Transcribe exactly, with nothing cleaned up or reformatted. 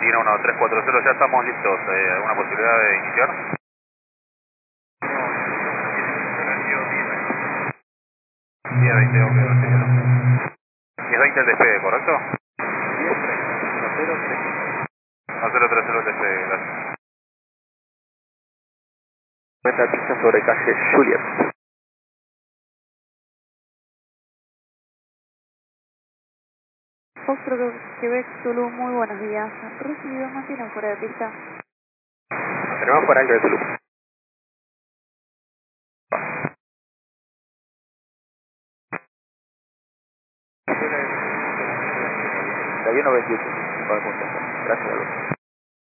Argentina uno tres cuatro cero, ya estamos listos. Eh, ¿Alguna posibilidad de iniciar? diez veinte, ok, señor. diez veinte el despegue, ¿correcto? diez treinta, cero tres. uno cero tres cero el despegue, gracias. Cuenta pista sobre calle Juliet. Foxtrot Quebec Zulu, muy buenos días. Recibido, mantienen fuera de pista. Tenemos para Anchor Zulu. treinta y uno veintiocho. Gracias, Alberto.